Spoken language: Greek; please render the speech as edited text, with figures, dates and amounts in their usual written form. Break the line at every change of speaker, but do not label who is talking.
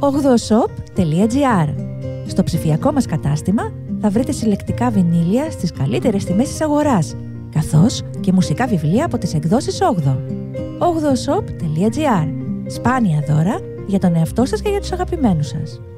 8shop.gr. Στο ψηφιακό μας κατάστημα θα βρείτε συλλεκτικά βινίλια στις καλύτερες τιμές της αγοράς, καθώς και μουσικά βιβλία από τις εκδόσεις 8. 8shop.gr. Σπάνια δώρα για τον εαυτό σας και για τους αγαπημένους σας.